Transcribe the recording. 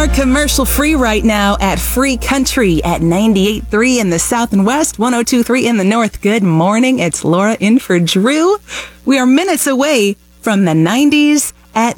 are commercial free right now at Free Country at 98.3 in the South and West, 102.3 in the North. Good morning. It's Laura in for Drew. We are minutes away from the 90s